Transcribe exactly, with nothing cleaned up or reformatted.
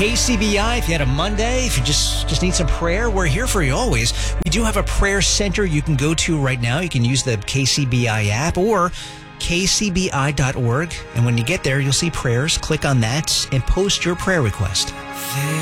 K C B I, if you had a Monday, if you just, just need some prayer, we're here for you always. We do have a prayer center you can go to right now. You can use the K C B I app or K C B I dot org. And when you get there, you'll see prayers. Click on that and post your prayer request.